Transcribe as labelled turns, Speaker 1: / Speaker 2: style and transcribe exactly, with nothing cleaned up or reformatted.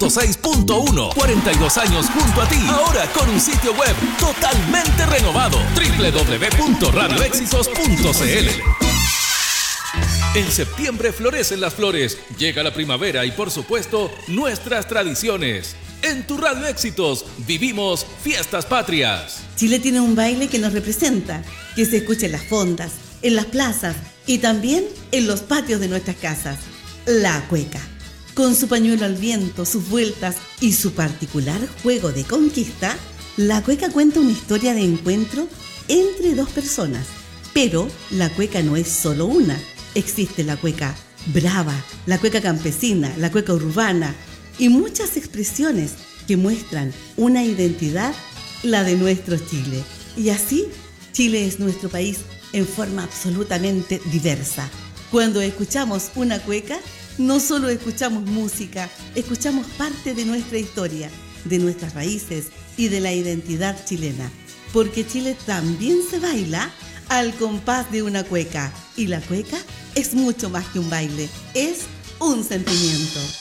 Speaker 1: seis punto uno. cuarenta y dos años junto a ti. Ahora con un sitio web totalmente renovado. doble u doble u doble u punto radio éxitos punto c l. En septiembre florecen las flores, llega la primavera y por supuesto nuestras tradiciones. En tu Radio Éxitos vivimos fiestas patrias.
Speaker 2: Chile tiene un baile que nos representa, que se escucha en las fondas, en las plazas y también en los patios de nuestras casas. La cueca. Con su pañuelo al viento, sus vueltas y su particular juego de conquista, la cueca cuenta una historia de encuentro entre dos personas. Pero la cueca no es solo una. Existe la cueca brava, la cueca campesina, la cueca urbana y muchas expresiones que muestran una identidad, la de nuestro Chile. Y así, Chile es nuestro país en forma absolutamente diversa. Cuando escuchamos una cueca, no solo escuchamos música, escuchamos parte de nuestra historia, de nuestras raíces y de la identidad chilena. Porque Chile también se baila al compás de una cueca. Y la cueca es mucho más que un baile, es un sentimiento.